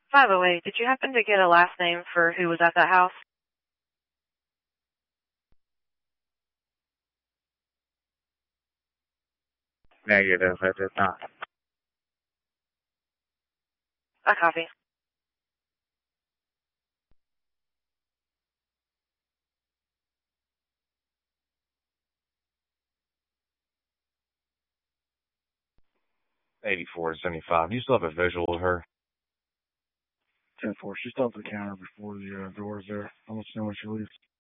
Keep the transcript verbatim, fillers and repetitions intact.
By the way, did you happen to get a last name for who was at that house? Negative, I did not. I copy. eighty-four to seventy-five. Do you still have a visual of her? ten four. She stopped at the counter before the uh, doors there. I'm assuming she leaves.